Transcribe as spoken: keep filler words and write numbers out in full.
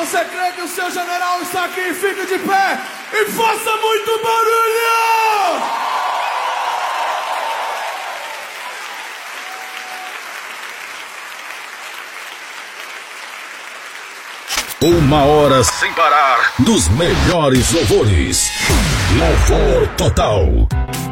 você crê que o seu general está aqui, fique de pé e faça muito barulho! Uma hora sem parar dos melhores louvores. Louvor total.